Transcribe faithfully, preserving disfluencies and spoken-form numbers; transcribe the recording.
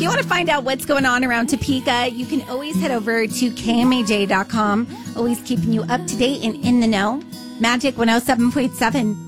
you want to find out what's going on around Topeka, you can always head over to K M A J dot com. Always keeping you up to date and in the know. Magic one oh seven point seven.